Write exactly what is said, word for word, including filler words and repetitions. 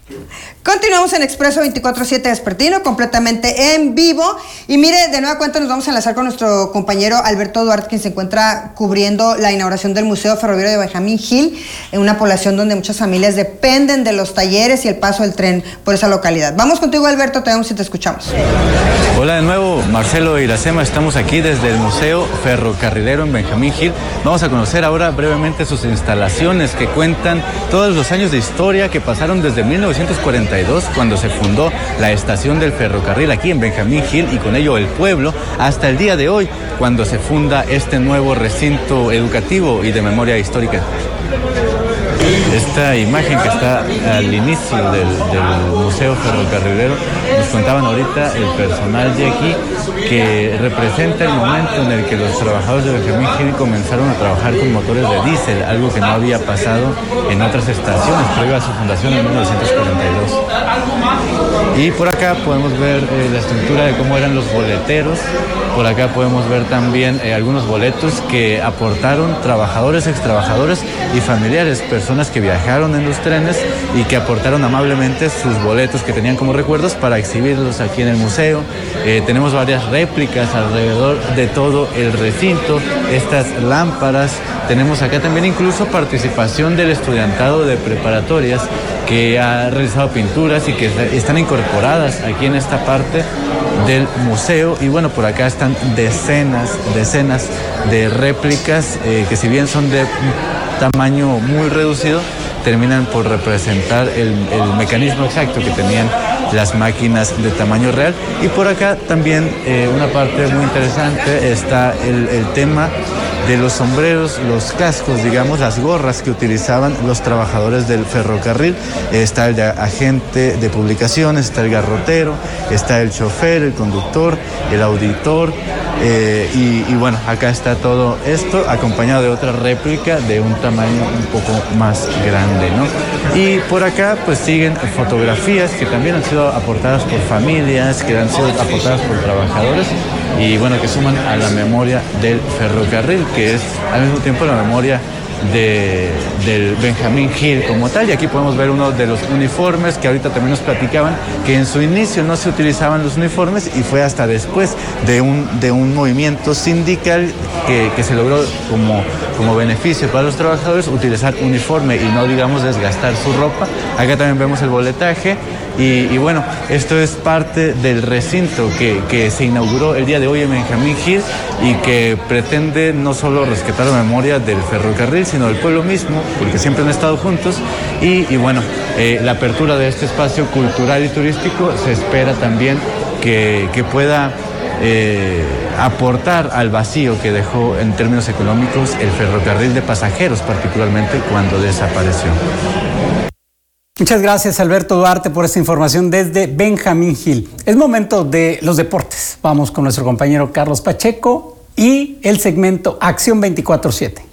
Continuamos en Expreso veinticuatro siete Vespertino, completamente en vivo. Y mire, de nueva cuenta nos vamos a enlazar con nuestro compañero Alberto Duarte, quien se encuentra cubriendo la inauguración del Museo Ferroviario de Benjamín Gil, en una población donde muchas familias dependen de los talleres y el paso del tren por esa localidad. Vamos contigo, Alberto, te vemos y te escuchamos. Hola de nuevo, Marcelo Iracema, estamos aquí desde el Museo Ferrocarrilero en Benjamín Gil. Vamos a conocer ahora brevemente sus instalaciones que cuentan todos los años de historia que pasaron desde mil novecientos cuarenta y dos, cuando se fundó la estación del ferrocarril aquí en Benjamín Gil y con ello el pueblo, hasta el día de hoy, cuando se funda este nuevo recinto educativo y de memoria histórica. Esta imagen que está al inicio del, del Museo Ferrocarrilero, nos contaban ahorita el personal de aquí, que representa el momento en el que los trabajadores de Benjamín Gil comenzaron a trabajar con motores de diésel, algo que no había pasado en otras estaciones previo a su fundación en mil novecientos cuarenta y dos. Y por acá podemos ver eh, la estructura de cómo eran los boleteros. Por acá podemos ver también eh, algunos boletos que aportaron trabajadores, extrabajadores y familiares, personas que viajaron en los trenes y que aportaron amablemente sus boletos que tenían como recuerdos para exhibirlos aquí en el museo. Eh, tenemos varias réplicas alrededor de todo el recinto, estas lámparas. Tenemos acá también incluso participación del estudiantado de preparatorias que ha realizado pinturas y que están incorporadas aquí en esta parte del museo. Y bueno, por acá están decenas, decenas de réplicas eh, que, si bien son de tamaño muy reducido, terminan por representar el, el mecanismo exacto que tenían las máquinas de tamaño real. Y por acá también eh, una parte muy interesante está el, el tema de los sombreros, los cascos, digamos, las gorras que utilizaban los trabajadores del ferrocarril. Está el de agente de publicaciones, está el garrotero, está el chofer, el conductor, el auditor, eh, y, y bueno, acá está todo esto acompañado de otra réplica de un tamaño un poco más grande, ¿no? Y por acá pues siguen fotografías que también han sido aportadas por familias, que han sido aportadas por trabajadores y bueno, que suman a la memoria del ferrocarril, que es al mismo tiempo la memoria de, del Benjamín Gil como tal. Y aquí podemos ver uno de los uniformes que ahorita también nos platicaban que en su inicio no se utilizaban los uniformes y fue hasta después de un, de un movimiento sindical que, que se logró como, como beneficio para los trabajadores utilizar uniforme y no, digamos, desgastar su ropa. Acá también vemos el boletaje. Y, y bueno, esto es parte del recinto que, que se inauguró el día de hoy en Benjamín Gil y que pretende no solo rescatar la memoria del ferrocarril, sino del pueblo mismo, porque siempre han estado juntos. Y, y bueno, eh, la apertura de este espacio cultural y turístico se espera también que, que pueda eh, aportar al vacío que dejó en términos económicos el ferrocarril de pasajeros, particularmente cuando desapareció. Muchas gracias, Alberto Duarte, por esta información desde Benjamín Gil. Es momento de los deportes. Vamos con nuestro compañero Carlos Pacheco y el segmento Acción veinticuatro siete.